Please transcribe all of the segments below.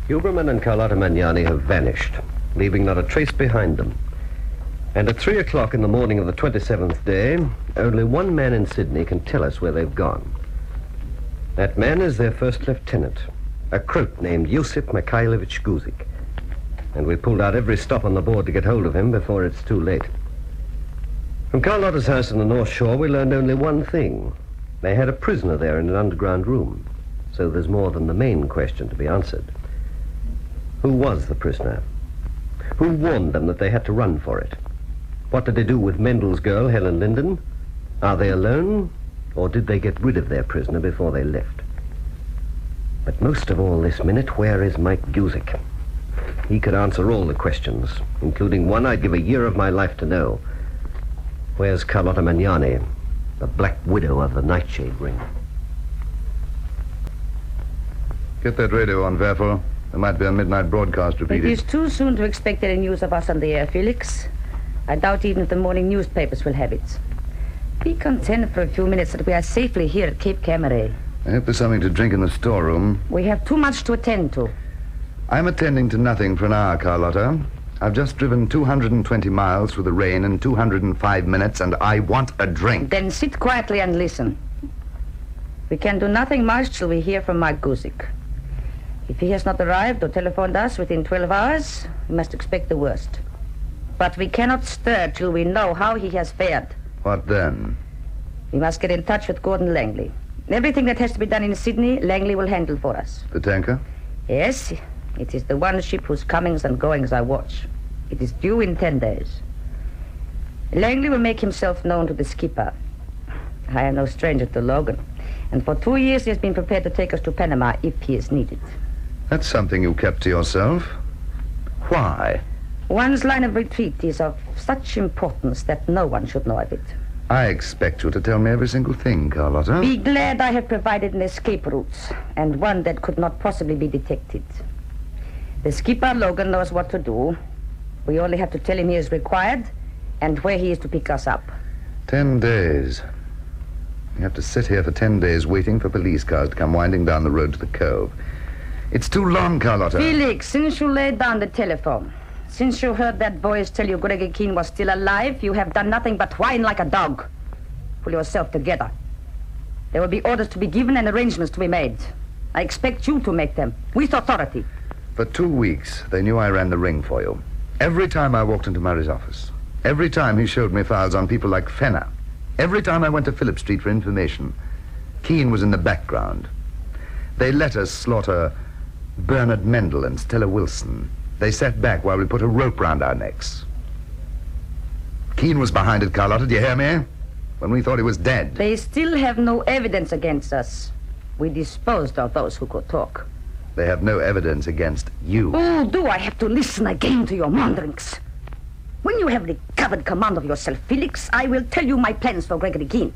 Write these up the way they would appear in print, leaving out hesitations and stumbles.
Huberman and Carlotta Magnani have vanished, leaving not a trace behind them. And at 3 o'clock in the morning of the 27th day, only one man in Sydney can tell us where they've gone. That man is their first lieutenant, a croat named Yosip Mikhailovich Guzik. And we pulled out every stop on the board to get hold of him before it's too late. From Carlotta's house on the North Shore, we learned only one thing. They had a prisoner there in an underground room. So there's more than the main question to be answered. Who was the prisoner? Who warned them that they had to run for it? What did they do with Mendel's girl, Helen Linden? Are they alone, or did they get rid of their prisoner before they left? But most of all this minute, where is Mike Guzik? He could answer all the questions, including one I'd give a year of my life to know. Where's Carlotta Magnani, the Black Widow of the Nightshade Ring? Get that radio on, Werfel. There might be a midnight broadcast repeated. It is too soon to expect any news of us on the air, Felix. I doubt even if the morning newspapers will have it. Be content for a few minutes that we are safely here at Cape Camaret. I hope there's something to drink in the storeroom. We have too much to attend to. I'm attending to nothing for an hour, Carlotta. I've just driven 220 miles through the rain in 205 minutes, and I want a drink. Then sit quietly and listen. We can do nothing much till we hear from Mike Guzik. If he has not arrived or telephoned us within 12 hours, we must expect the worst. But we cannot stir till we know how he has fared. What then? We must get in touch with Gordon Langley. Everything that has to be done in Sydney, Langley will handle for us. The tanker? Yes, it is the one ship whose comings and goings I watch. It is due in 10 days. Langley will make himself known to the skipper. I am no stranger to Logan, and for 2 years he has been prepared to take us to Panama if he is needed. That's something you kept to yourself. Why? One's line of retreat is of such importance that no one should know of it. I expect you to tell me every single thing, Carlotta. Be glad I have provided an escape route, and one that could not possibly be detected. The skipper, Logan, knows what to do. We only have to tell him he is required and where he is to pick us up. 10 days. You have to sit here for 10 days waiting for police cars to come winding down the road to the cove. It's too long, Carlotta. Felix, since you laid down the telephone, since you heard that voice tell you Gregory Keene was still alive, you have done nothing but whine like a dog. Pull yourself together. There will be orders to be given and arrangements to be made. I expect you to make them, with authority. For 2 weeks, they knew I ran the ring for you. Every time I walked into Murray's office, every time he showed me files on people like Fenner, every time I went to Phillip Street for information, Keene was in the background. They let us slaughter Bernard Mendel and Stella Wilson. They sat back while we put a rope round our necks. Keene was behind it, Carlotta, do you hear me? When we thought he was dead. They still have no evidence against us. We disposed of those who could talk. They have no evidence against you. Oh, do I have to listen again to your maunderings? When you have recovered command of yourself, Felix, I will tell you my plans for Gregory Keene.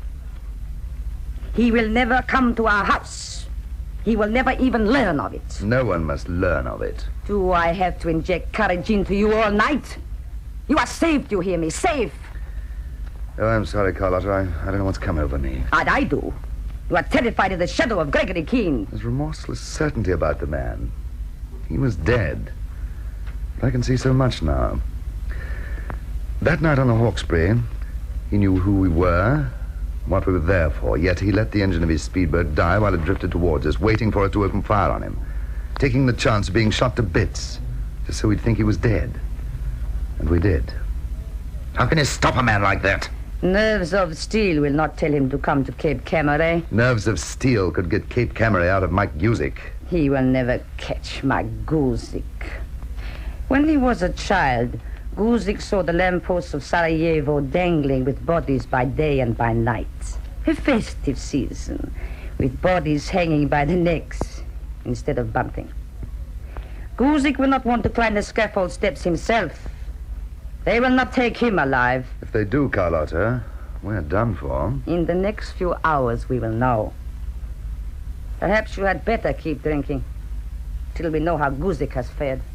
He will never come to our house. He will never even learn of it. No one must learn of it. Do I have to inject courage into you all night? You are saved, you hear me? Safe. Oh, I'm sorry, Carlotta. I don't know what's come over me. And I do. You are terrified of the shadow of Gregory Keene. There's remorseless certainty about the man. He was dead. But I can see so much now. That night on the Hawkesbury, he knew who we were, what we were there for, yet he let the engine of his speedboat die while it drifted towards us, waiting for us to open fire on him, taking the chance of being shot to bits, just so we'd think he was dead. And we did. How can you stop a man like that? Nerves of steel will not tell him to come to Cape Camaret. Nerves of steel could get Cape Camaret out of Mike Guzik. He will never catch Mike Guzik. When he was a child, Guzik saw the lampposts of Sarajevo dangling with bodies by day and by night. A festive season, with bodies hanging by the necks instead of bunting. Guzik will not want to climb the scaffold steps himself. They will not take him alive. If they do, Carlotta, we're done for. In the next few hours, we will know. Perhaps you had better keep drinking till we know how Guzik has fared.